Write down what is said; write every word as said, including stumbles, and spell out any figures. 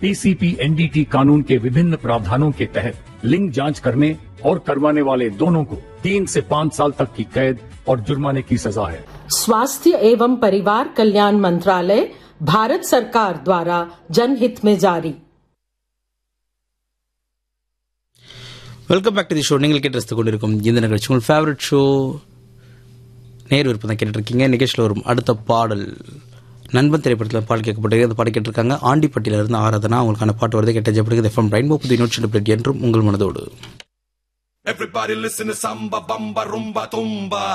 PCP NDT कानून के विभिन्न प्रावधानों के तहत लिंग जांच करने और करवाने वाले दोनों को तीन से पाँच साल तक की कैद और जुर्माने की सजा है। स्वास्थ्य एवं परिवार कल्याण मंत्रालय, भारत सरकार द्वारा जनहित में जारी। Welcome back to the show. நீங்கள் கேட்டு ரசித்துக் கொண்டிருக்கும் இந்த நிகழ்ச்சி உங்கள் ஃபேவரட் ஷோ நேர் விருப்பம் தான் கேட்டுருக்கீங்க. நிகழ்ச்சியில் வரும் அடுத்த பாடல் நண்பன் திரைப்படத்தில் பாடல் கேட்கப்பட்டு அந்த பாடல் கேட்டிருக்காங்க. ஆண்டிப்பட்டியில இருந்து ஆராதனா. அவங்களுக்கான பாட்டு வருது கேட்ட ஜப்படுகிறது எஃப்எம் ரெயின்போ புது நூற்றி என்றும் உங்கள் மனதோடு. Everybody listen to samba, bamba, rumba, tumba.